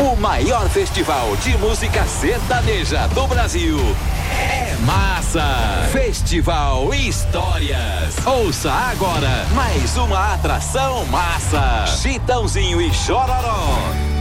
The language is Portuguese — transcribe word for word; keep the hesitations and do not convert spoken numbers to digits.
O maior festival de música sertaneja do Brasil é Massa. Festival Histórias. Ouça agora mais uma atração Massa. Chitãozinho e Chororó.